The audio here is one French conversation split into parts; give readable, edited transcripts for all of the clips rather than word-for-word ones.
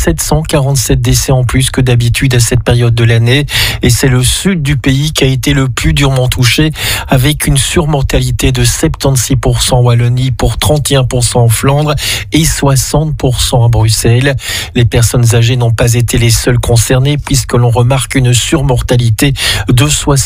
747 décès en plus que d'habitude à cette période de l'année. Et c'est le sud du pays qui a été le plus durement touché, avec une surmortalité de 76% en Wallonie pour 31% en Flandre et 60% à Bruxelles. Les personnes âgées n'ont pas été les seules concernées, puisque l'on remarque une surmortalité de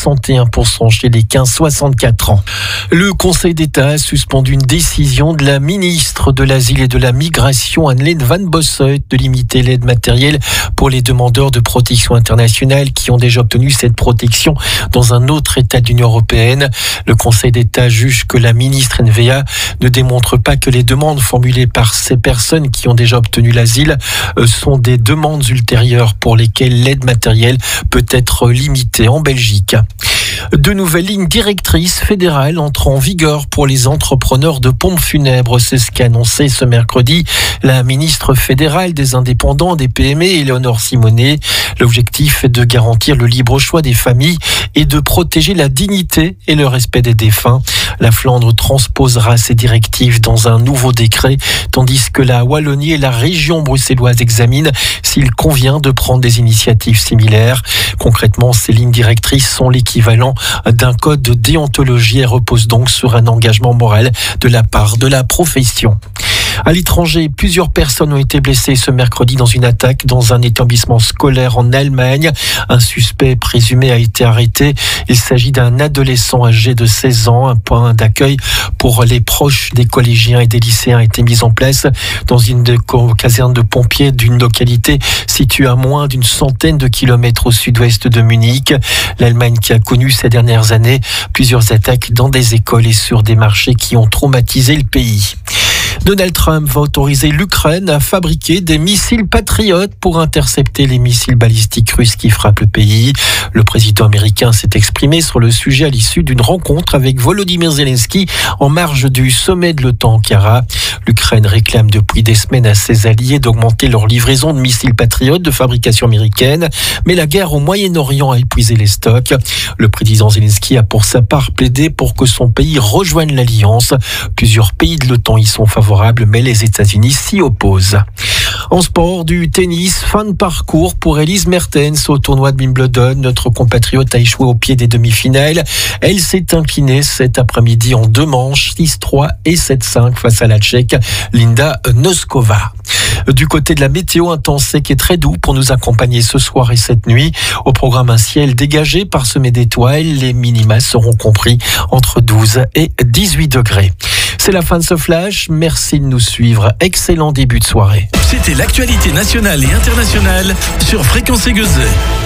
61% chez les 15-64 ans. Le Conseil d'État a suspendu une décision de la ministre de l'Asile et de la Migration, Anne-Lene Van Bossut, de limiter l'aide matérielle pour les demandeurs de protection internationale qui ont déjà obtenu cette protection dans un autre État de l'Union européenne. Le Conseil d'État juge que la ministre NVA ne démontre pas que les demandes formulées par ces personnes qui ont déjà obtenu l'asile sont des demandes ultérieures pour lesquelles l'aide matérielle peut être limitée en Belgique. De nouvelles lignes directrices fédérales entrent en vigueur pour les entrepreneurs de pompes funèbres. C'est ce qu'a annoncé ce mercredi la ministre fédérale des indépendants, des PME, Éléonore Simonet. L'objectif est de garantir le libre choix des familles et de protéger la dignité et le respect des défunts. La Flandre transposera ces directives dans un nouveau décret, tandis que la Wallonie et la région bruxelloise examinent s'il convient de prendre des initiatives similaires. Concrètement, ces lignes directrices sont l'équivalent d'un code de déontologie et reposent donc sur un engagement moral de la part de la profession. À l'étranger, plusieurs personnes ont été blessées ce mercredi dans une attaque dans un établissement scolaire en Allemagne. Un suspect présumé a été arrêté. Il s'agit d'un adolescent âgé de 16 ans. Un point d'accueil pour les proches des collégiens et des lycéens a été mis en place dans une caserne de pompiers d'une localité située à moins d'une centaine de kilomètres au sud-ouest de Munich. L'Allemagne qui a connu ces dernières années plusieurs attaques dans des écoles et sur des marchés qui ont traumatisé le pays. Donald Trump va autoriser l'Ukraine à fabriquer des missiles patriotes pour intercepter les missiles balistiques russes qui frappent le pays. Le président américain s'est exprimé sur le sujet à l'issue d'une rencontre avec Volodymyr Zelensky en marge du sommet de l'OTAN à Ankara. L'Ukraine réclame depuis des semaines à ses alliés d'augmenter leur livraison de missiles patriotes de fabrication américaine, mais la guerre au Moyen-Orient a épuisé les stocks. Le président Zelensky a pour sa part plaidé pour que son pays rejoigne l'Alliance. Plusieurs pays de l'OTAN y sont favorables, mais les États-Unis s'y opposent. En sport, du tennis, fin de parcours pour Elise Mertens au tournoi de Wimbledon. Notre compatriote a échoué au pied des demi-finales. Elle s'est inclinée cet après-midi en 2 manches, 6-3 et 7-5 face à la Tchèque Linda Noskova. Du côté de la météo, un temps sec et très doux pour nous accompagner ce soir et cette nuit. Au programme, un ciel dégagé parsemé d'étoiles. Les minima seront compris entre 12 et 18 degrés. C'est la fin de ce flash. Merci de nous suivre. Excellent début de soirée. C'était l'actualité nationale et internationale sur Fréquence Aiguë.